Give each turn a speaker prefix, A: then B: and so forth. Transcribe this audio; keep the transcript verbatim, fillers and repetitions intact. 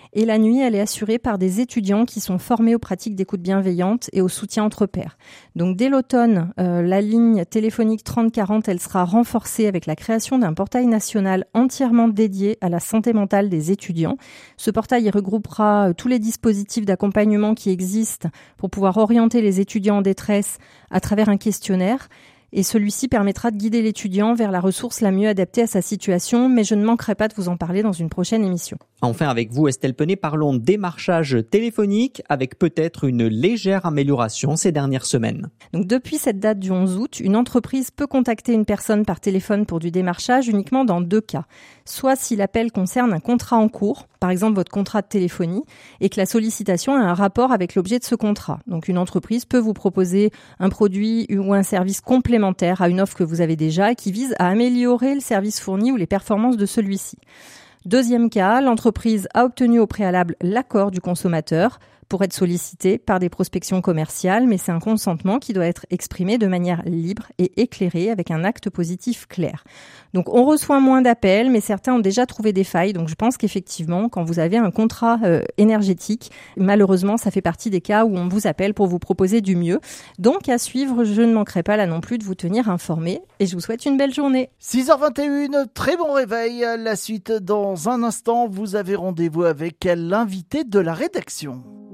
A: Et la nuit, elle est assurée par des étudiants qui sont formés aux pratiques d'écoute bienveillante et au soutien entre pairs. Donc dès l'automne, euh, la ligne téléphonique trente quarante, elle sera renforcée avec la création d'un portail national entièrement dédié à la santé mentale des étudiants. Ce portail il regroupera tous les dispositifs d'accompagnement qui existent pour pouvoir orienter les étudiants en détresse à travers un questionnaire. Et celui-ci permettra de guider l'étudiant vers la ressource la mieux adaptée à sa situation, mais je ne manquerai pas de vous en parler dans une prochaine émission.
B: Enfin, avec vous, Estelle Penet, parlons démarchage téléphonique avec peut-être une légère amélioration ces dernières semaines.
A: Donc, depuis cette date du onze août, une entreprise peut contacter une personne par téléphone pour du démarchage uniquement dans deux cas. Soit si l'appel concerne un contrat en cours, par exemple votre contrat de téléphonie, et que la sollicitation a un rapport avec l'objet de ce contrat. Donc, une entreprise peut vous proposer un produit ou un service complémentaire à une offre que vous avez déjà et qui vise à améliorer le service fourni ou les performances de celui-ci. Deuxième cas, l'entreprise a obtenu au préalable l'accord du consommateur pour être sollicité par des prospections commerciales, mais c'est un consentement qui doit être exprimé de manière libre et éclairée avec un acte positif clair. Donc on reçoit moins d'appels, mais certains ont déjà trouvé des failles. Donc je pense qu'effectivement, quand vous avez un contrat euh, énergétique, malheureusement, ça fait partie des cas où on vous appelle pour vous proposer du mieux. Donc à suivre, je ne manquerai pas là non plus de vous tenir informé et je vous souhaite une belle journée.
C: six heures vingt et une, très bon réveil. La suite dans un instant, vous avez rendez-vous avec l'invité de la rédaction.